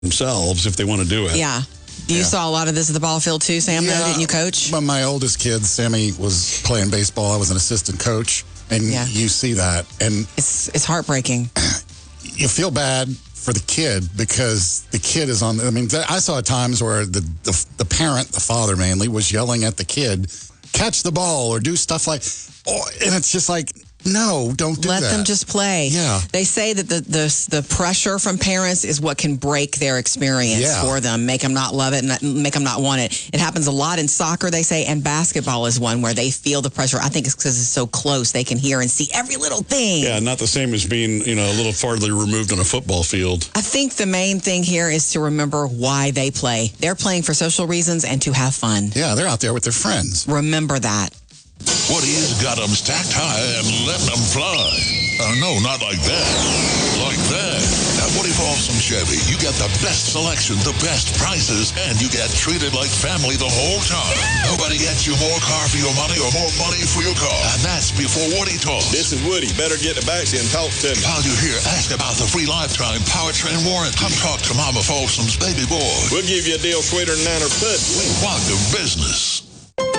themselves if they want to do it. Yeah. You saw a lot of this at the ball field too, Sam, though, didn't you, Coach? My oldest kid, Sammy, was playing baseball. I was an assistant coach, and you see that. And it's heartbreaking. You feel bad for the kid because the kid is on. I mean, I saw times where the parent, the father mainly, was yelling at the kid, catch the ball or do stuff like, and it's just like, no, don't do that. Let them just play. Yeah. They say that the pressure from parents is what can break their experience for them, make them not love it and make them not want it. It happens a lot in soccer, they say, and basketball is one where they feel the pressure. I think it's because it's so close. They can hear and see every little thing. Yeah, not the same as being, a little farther removed on a football field. I think the main thing here is to remember why they play. They're playing for social reasons and to have fun. Yeah, they're out there with their friends. Remember that. Woody's got them stacked high and letting them fly. No, not like that. Like that. At Woody Folsom Chevy, you get the best selection, the best prices, and you get treated like family the whole time. Nobody gets you more car for your money or more money for your car. And that's before Woody talks. This is Woody. Better get the backseat and talk to me. While you're here, ask about the free lifetime powertrain warranty. Come talk to Mama Folsom's baby boy. We'll give you a deal sweeter than Niner Pudding. We want the business.